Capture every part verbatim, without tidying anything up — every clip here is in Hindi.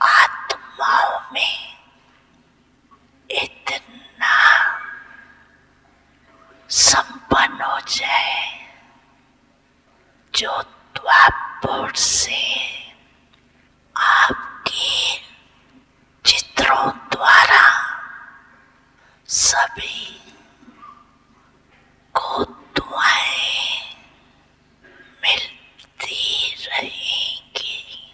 आत्माओं में इतना संपन्न हो जाए जो द्वापर से आपके चित्रों द्वारा सभी को दुआएं मिलती रहेंगी।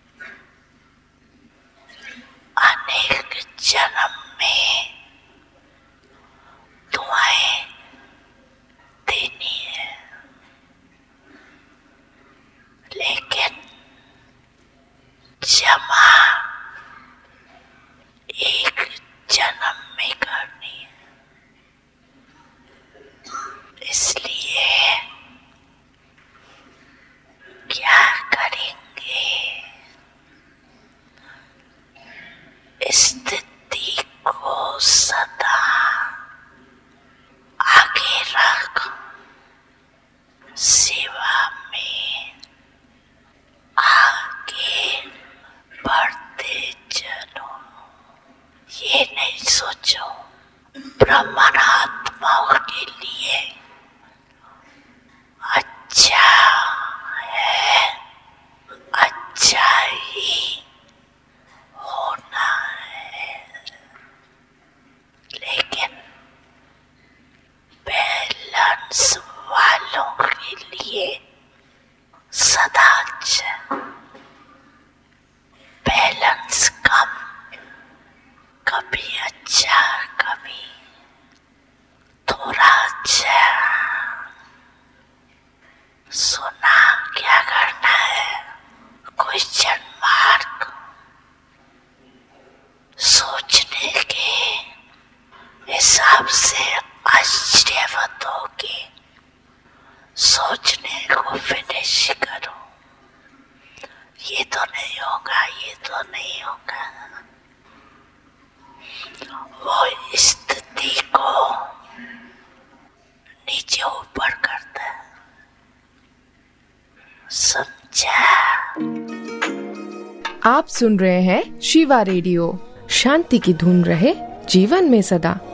अनेक जन्म में दुआएं देनी है, लेकिन जमा एक जन्म में करनी है। इसलिए क्या करेंगे, स्थिति को सदा आगे रख सेवा में आगे बढ़ते चलो। ये नहीं सोचो ब्रह्मन आत्माओं के लिए अच्छा है, अच्छा ही होना है, लेकिन बैलेंस वालों के लिए सदा अच्छा। बैलेंस कम, कभी अच्छा कभी थोड़ा अच्छा। सुना क्या करना है, क्वेश्चन मार्क। सोचने के हिसाब से आश्चर्यवत होके सोचने को फिनिश करो। ये तो नहीं होगा, ये तो नहीं होगा। वो स्थिति को नीचे ऊपर करता है, समझा? आप सुन रहे हैं शिवा रेडियो। शांति की धुन रहे जीवन में सदा।